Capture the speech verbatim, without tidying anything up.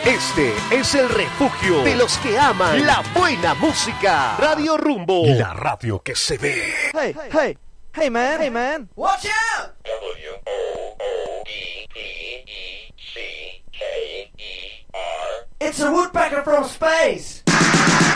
Este es el refugio de los que aman la buena música. Radio Rumbo, la radio que se ve. Hey, hey, hey man, hey man, watch out! W O O D P E C K E R. It's a woodpecker from space.